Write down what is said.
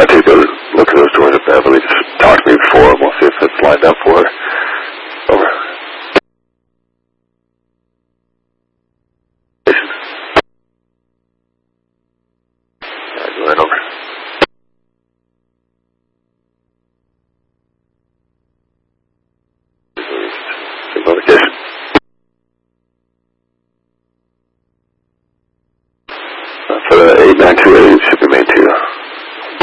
take a look at those doors at Beverly. Just talk to me before, and we'll see if it's lined up for her. Over. Go ahead, over. Notification. For the 892